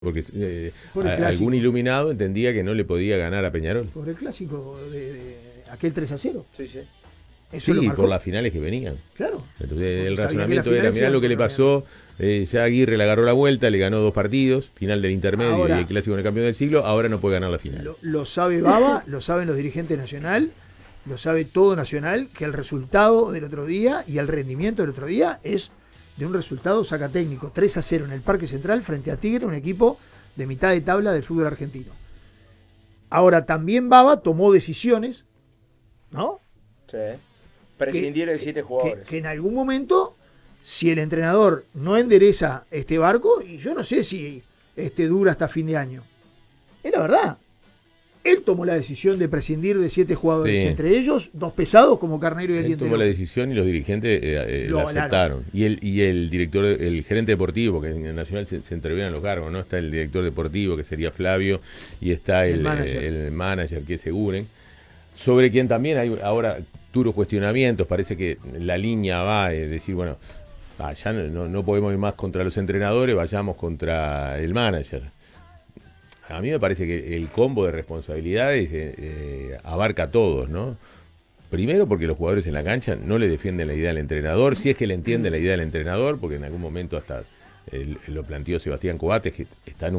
Porque Clásico. algún iluminado entendía que no le podía ganar a Peñarol. Por el clásico de aquel 3-0. Sí, sí. Eso lo Sí, marcó. por las finales que venían. Claro. Entonces, el Porque sabía que razonamiento las era, finales mirá iban lo que le por pasó, ya Aguirre le agarró la vuelta, le ganó 2 partidos, final del intermedio Ahora, y el clásico en el campeón del siglo, ahora no puede ganar la final. Lo sabe Baba, lo saben los dirigentes Nacional, lo sabe todo Nacional, que el resultado del otro día y el rendimiento del otro día es de un resultado sacatécnico, 3-0 en el Parque Central frente a Tigre, un equipo de mitad de tabla del fútbol argentino. Ahora, también Baba tomó decisiones, ¿no? Sí. Prescindir de 7 jugadores. Que en algún momento, si el entrenador no endereza este barco, y yo no sé si dura hasta fin de año. Es la verdad. Él tomó la decisión de prescindir de 7 jugadores, Sí. entre ellos 2 pesados como Carneiro y Él Diente tomó la López. decisión y los dirigentes Lo la avalaron. aceptaron. Y el director, el gerente deportivo, que en el Nacional se entrevieron los cargos, ¿no? Está el director deportivo, que sería Flavio, y está el manager, que es Seguren, sobre quien también hay ahora duros cuestionamientos. Parece que la línea va a decir, bueno, ya no podemos ir más contra los entrenadores, vayamos contra el manager. A mí me parece que el combo de responsabilidades abarca a todos, ¿no? Primero porque los jugadores en la cancha no le defienden la idea del entrenador, si es que le entienden la idea del entrenador, porque en algún momento hasta lo planteó Sebastián Coates, que está en un